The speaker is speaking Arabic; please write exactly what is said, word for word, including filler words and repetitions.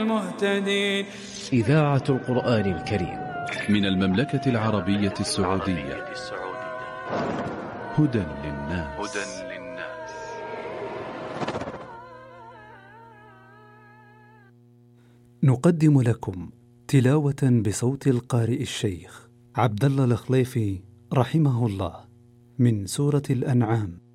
المهتدين. إذاعة القرآن الكريم من المملكة العربية السعودية. هدى للناس. نقدم لكم تلاوة بصوت القارئ الشيخ عبد الله الخليفي رحمه الله من سورة الأنعام.